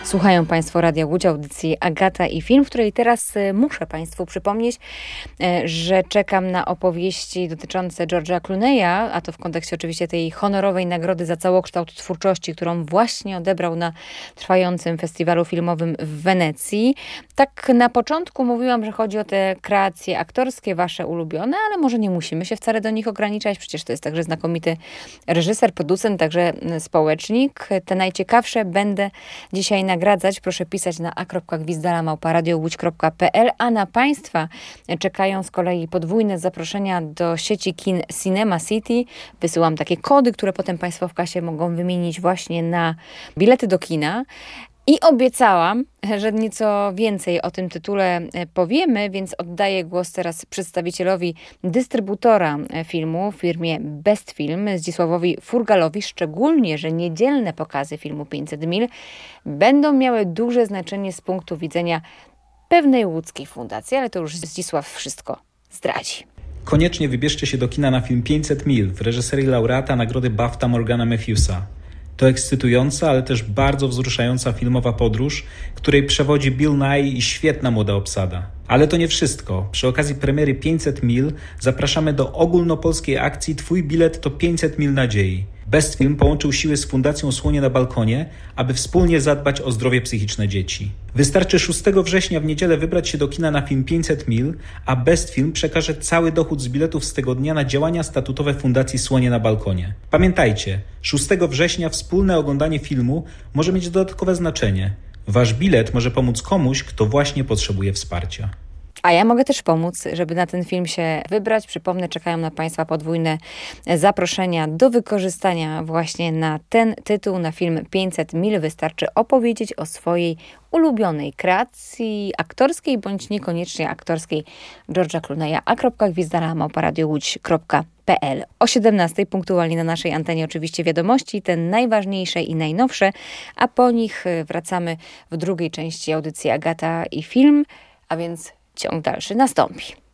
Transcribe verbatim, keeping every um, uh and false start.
Słuchają Państwo Radia Łódź, audycji Agata i Film, w której teraz muszę Państwu przypomnieć, że czekam na opowieści dotyczące George'a Clooney'a, a to w kontekście oczywiście tej honorowej nagrody za całokształt twórczości, którą właśnie odebrał na trwającym festiwalu filmowym w Wenecji. Tak na początku mówiłam, że chodzi o te kreacje aktorskie, wasze ulubione, ale może nie musimy się wcale do nich ograniczać. Przecież to jest także znakomity reżyser, producent, także społecznik. Te najciekawsze będę dzisiaj nagradzać. Proszę pisać na a kropka gwizdala małpa radio łódź kropka pe el, a na Państwa czekają z kolei podwójne zaproszenia do sieci kin Cinema City. Wysyłam takie kody, które potem Państwo w kasie mogą wymienić właśnie na bilety do kina. I obiecałam, że nieco więcej o tym tytule powiemy, więc oddaję głos teraz przedstawicielowi dystrybutora filmu, firmie Best Film, Zdzisławowi Furgalowi, szczególnie, że niedzielne pokazy filmu pięćset mil będą miały duże znaczenie z punktu widzenia pewnej łódzkiej fundacji, ale to już Zdzisław wszystko zdradzi. Koniecznie wybierzcie się do kina na film pięćset mil w reżyserii laureata nagrody BAFTA Morgana Matthewsa. To ekscytująca, ale też bardzo wzruszająca filmowa podróż, której przewodzi Bill Nighy i świetna młoda obsada. Ale to nie wszystko. Przy okazji premiery pięćset mil zapraszamy do ogólnopolskiej akcji Twój bilet to pięćset mil nadziei. Best Film połączył siły z Fundacją Słonie na Balkonie, aby wspólnie zadbać o zdrowie psychiczne dzieci. Wystarczy szóstego września w niedzielę wybrać się do kina na film pięćset mil, a Best Film przekaże cały dochód z biletów z tego dnia na działania statutowe Fundacji Słonie na Balkonie. Pamiętajcie, szóstego września wspólne oglądanie filmu może mieć dodatkowe znaczenie. Wasz bilet może pomóc komuś, kto właśnie potrzebuje wsparcia. A ja mogę też pomóc, żeby na ten film się wybrać. Przypomnę, czekają na Państwa podwójne zaproszenia do wykorzystania właśnie na ten tytuł, na film pięćset mil. Wystarczy opowiedzieć o swojej ulubionej kreacji aktorskiej, bądź niekoniecznie aktorskiej George'a Clooney'a. a kropka gwizdala małpa radio łódź kropka pe el. O siedemnastej punktualnie na naszej antenie oczywiście wiadomości, te najważniejsze i najnowsze, a po nich wracamy w drugiej części audycji Agata i Film, a więc ciąg dalszy nastąpi.